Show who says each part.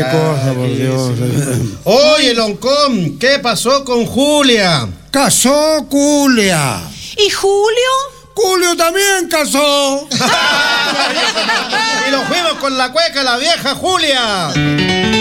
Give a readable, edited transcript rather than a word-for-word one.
Speaker 1: cosa, por Dios.
Speaker 2: Oye, Loncón, ¿qué pasó con Julia?
Speaker 1: Casó Julia.
Speaker 3: ¿Y Julio?
Speaker 1: Julio también casó.
Speaker 2: Y nos fuimos con la cueca, la vieja Julia.